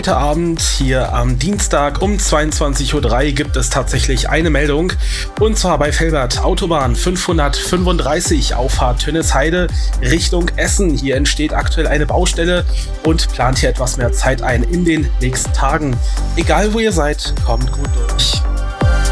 Heute Abend, hier am Dienstag um 22:03 Uhr, gibt es tatsächlich eine Meldung. Und zwar bei Velbert, Autobahn 535, Auffahrt Tönnesheide Richtung Essen. Hier entsteht aktuell eine Baustelle und plant hier etwas mehr Zeit ein in den nächsten Tagen. Egal wo ihr seid, kommt gut durch.